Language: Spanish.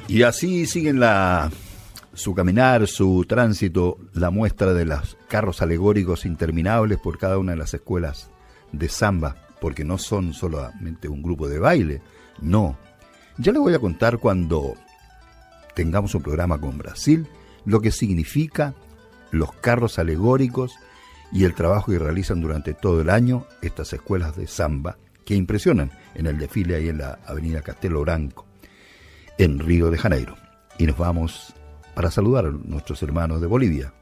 Y así siguen su caminar, su tránsito, la muestra de los carros alegóricos interminables por cada una de las escuelas de samba, porque no son solamente un grupo de baile, no. Ya les voy a contar cuando tengamos un programa con Brasil, lo que significa los carros alegóricos y el trabajo que realizan durante todo el año estas escuelas de samba que impresionan en el desfile ahí en la avenida Castelo Branco, en Río de Janeiro. Y nos vamos para saludar a nuestros hermanos de Bolivia.